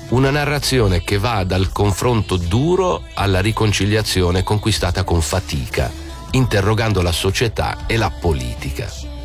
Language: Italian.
Una narrazione che va dal confronto duro alla riconciliazione conquistata con fatica, interrogando la società e la politica.